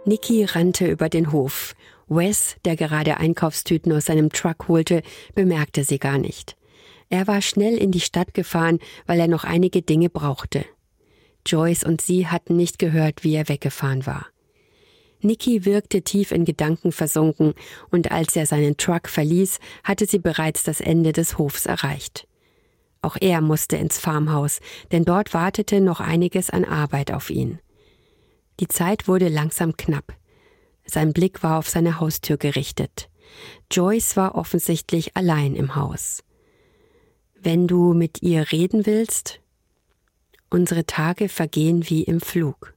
Nikki rannte über den Hof. Wes, der gerade Einkaufstüten aus seinem Truck holte, bemerkte sie gar nicht. Er war schnell in die Stadt gefahren, weil er noch einige Dinge brauchte. Joyce und sie hatten nicht gehört, wie er weggefahren war. Nikki wirkte tief in Gedanken versunken, und als er seinen Truck verließ, hatte sie bereits das Ende des Hofs erreicht. Auch er musste ins Farmhaus, denn dort wartete noch einiges an Arbeit auf ihn. Die Zeit wurde langsam knapp. Sein Blick war auf seine Haustür gerichtet. Joyce war offensichtlich allein im Haus. »Wenn du mit ihr reden willst? Unsere Tage vergehen wie im Flug.«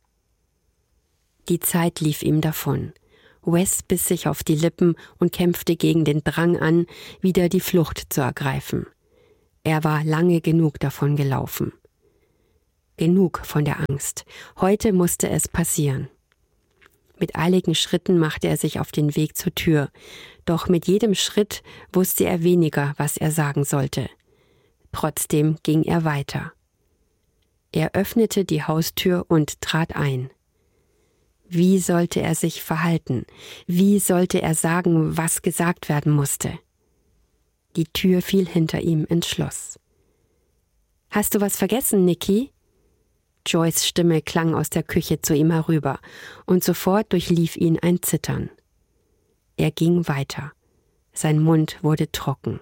Die Zeit lief ihm davon. Wes biss sich auf die Lippen und kämpfte gegen den Drang an, wieder die Flucht zu ergreifen. Er war lange genug davon gelaufen. Genug von der Angst. Heute musste es passieren. Mit eiligen Schritten machte er sich auf den Weg zur Tür. Doch mit jedem Schritt wusste er weniger, was er sagen sollte. Trotzdem ging er weiter. Er öffnete die Haustür und trat ein. Wie sollte er sich verhalten? Wie sollte er sagen, was gesagt werden musste? Die Tür fiel hinter ihm ins Schloss. »Hast du was vergessen, Nikki?« Joyce' Stimme klang aus der Küche zu ihm herüber, und sofort durchlief ihn ein Zittern. Er ging weiter. Sein Mund wurde trocken.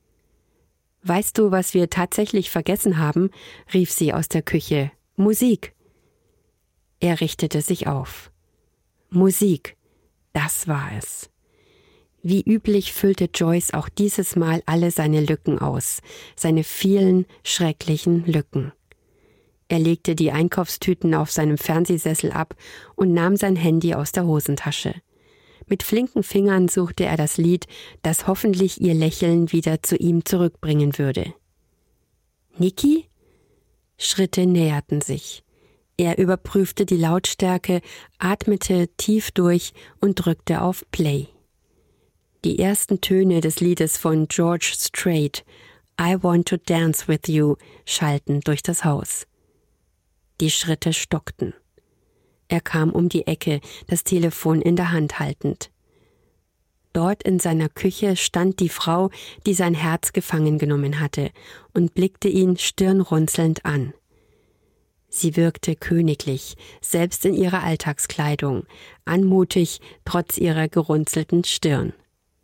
»Weißt du, was wir tatsächlich vergessen haben?« rief sie aus der Küche. »Musik!« Er richtete sich auf. Musik, das war es. Wie üblich füllte Joyce auch dieses Mal alle seine Lücken aus, seine vielen schrecklichen Lücken. Er legte die Einkaufstüten auf seinem Fernsehsessel ab und nahm sein Handy aus der Hosentasche. Mit flinken Fingern suchte er das Lied, das hoffentlich ihr Lächeln wieder zu ihm zurückbringen würde. »Nikki?« Schritte näherten sich. Er überprüfte die Lautstärke, atmete tief durch und drückte auf Play. Die ersten Töne des Liedes von George Strait, I Want to Dance with You, schallten durch das Haus. Die Schritte stockten. Er kam um die Ecke, das Telefon in der Hand haltend. Dort in seiner Küche stand die Frau, die sein Herz gefangen genommen hatte, und blickte ihn stirnrunzelnd an. Sie wirkte königlich, selbst in ihrer Alltagskleidung, anmutig trotz ihrer gerunzelten Stirn.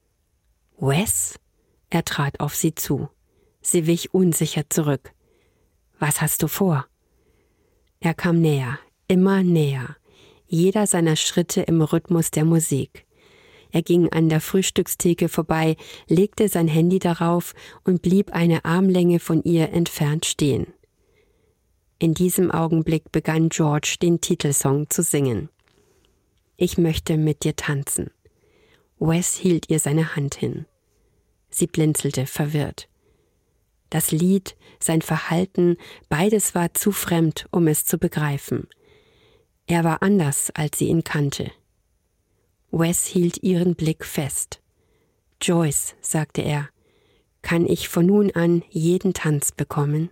»Wes?« Er trat auf sie zu. Sie wich unsicher zurück. »Was hast du vor?« Er kam näher, immer näher, jeder seiner Schritte im Rhythmus der Musik. Er ging an der Frühstückstheke vorbei, legte sein Handy darauf und blieb eine Armlänge von ihr entfernt stehen. In diesem Augenblick begann George den Titelsong zu singen. »Ich möchte mit dir tanzen.« Wes hielt ihr seine Hand hin. Sie blinzelte verwirrt. Das Lied, sein Verhalten, beides war zu fremd, um es zu begreifen. Er war anders, als sie ihn kannte. Wes hielt ihren Blick fest. »Joyce«, sagte er, »kann ich von nun an jeden Tanz bekommen?«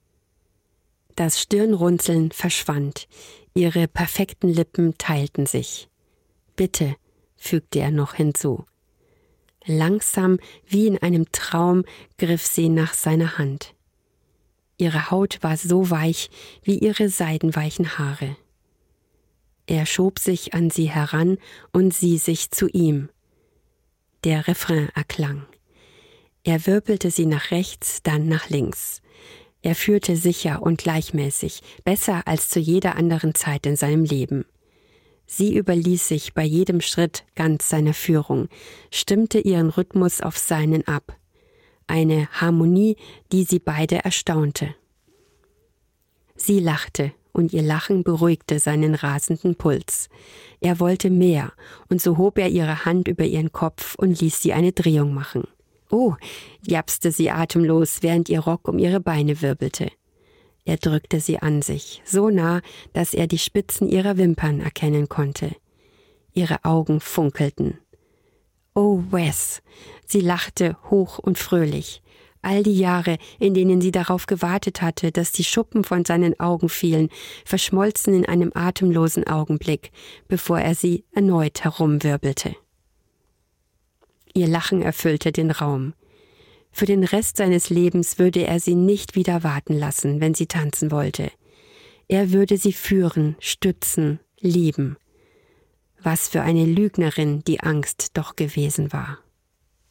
Das Stirnrunzeln verschwand, ihre perfekten Lippen teilten sich. »Bitte«, fügte er noch hinzu. Langsam, wie in einem Traum, griff sie nach seiner Hand. Ihre Haut war so weich wie ihre seidenweichen Haare. Er schob sich an sie heran und sie sich zu ihm. Der Refrain erklang. Er wirbelte sie nach rechts, dann nach links. Er führte sicher und gleichmäßig, besser als zu jeder anderen Zeit in seinem Leben. Sie überließ sich bei jedem Schritt ganz seiner Führung, stimmte ihren Rhythmus auf seinen ab. Eine Harmonie, die sie beide erstaunte. Sie lachte, und ihr Lachen beruhigte seinen rasenden Puls. Er wollte mehr, und so hob er ihre Hand über ihren Kopf und ließ sie eine Drehung machen. »Oh«, japste sie atemlos, während ihr Rock um ihre Beine wirbelte. Er drückte sie an sich, so nah, dass er die Spitzen ihrer Wimpern erkennen konnte. Ihre Augen funkelten. »Oh, Wes«, sie lachte hoch und fröhlich. All die Jahre, in denen sie darauf gewartet hatte, dass die Schuppen von seinen Augen fielen, verschmolzen in einem atemlosen Augenblick, bevor er sie erneut herumwirbelte. Ihr Lachen erfüllte den Raum. Für den Rest seines Lebens würde er sie nicht wieder warten lassen, wenn sie tanzen wollte. Er würde sie führen, stützen, lieben. Was für eine Lügnerin die Angst doch gewesen war.